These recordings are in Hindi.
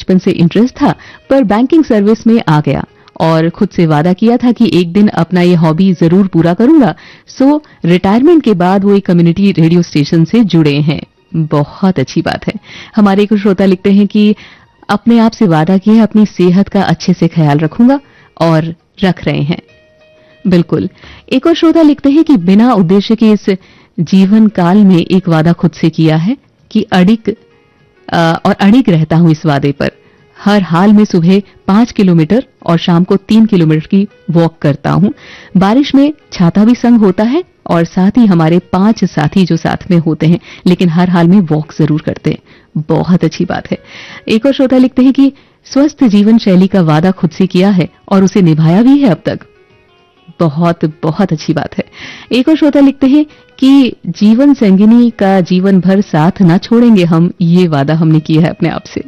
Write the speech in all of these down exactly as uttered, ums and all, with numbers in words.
बचपन से इंटरेस्ट था, पर बैंकिंग सर्विस में आ गया और खुद से वादा किया था कि एक दिन अपना ये हॉबी जरूर पूरा करूंगा। सो रिटायरमेंट के बाद वो एक कम्युनिटी रेडियो स्टेशन से जुड़े हैं। बहुत अच्छी बात है। हमारे एक श्रोता लिखते हैं कि अपने आप से वादा किया है अपनी सेहत का अच्छे से ख्याल रखूंगा, और रख रहे हैं। बिल्कुल। एक और श्रोता लिखते हैं कि बिना उद्देश्य के इस जीवन काल में एक वादा खुद से किया है कि अडिग और अडिग रहता हूं इस वादे पर। हर हाल में सुबह पांच किलोमीटर और शाम को तीन किलोमीटर की वॉक करता हूं। बारिश में छाता भी संग होता है और साथ ही हमारे पांच साथी जो साथ में होते हैं, लेकिन हर हाल में वॉक जरूर करते हैं। बहुत अच्छी बात है। एक और श्रोता लिखते हैं कि स्वस्थ जीवन शैली का वादा खुद से किया है और उसे निभाया भी है अब तक। बहुत बहुत अच्छी बात है। एक और श्रोता लिखते हैं कि जीवन संगिनी का जीवन भर साथ ना छोड़ेंगे हम, ये वादा हमने किया है अपने आप से।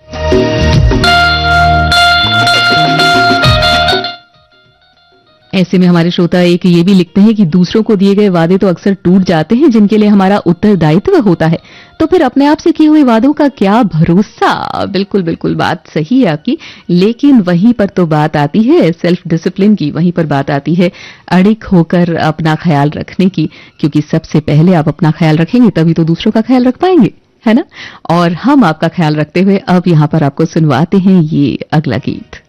ऐसे में हमारे श्रोता एक ये भी लिखते हैं कि दूसरों को दिए गए वादे तो अक्सर टूट जाते हैं जिनके लिए हमारा उत्तरदायित्व होता है, तो फिर अपने आप से किए हुए वादों का क्या भरोसा। बिल्कुल बिल्कुल, बात सही है आपकी, लेकिन वहीं पर तो बात आती है सेल्फ डिसिप्लिन की, वहीं पर बात आती है अडिग होकर अपना ख्याल रखने की, क्योंकि सबसे पहले आप अपना ख्याल रखेंगे तभी तो दूसरों का ख्याल रख पाएंगे, है ना। और हम आपका ख्याल रखते हुए अब यहां पर आपको सुनवाते हैं ये अगला गीत।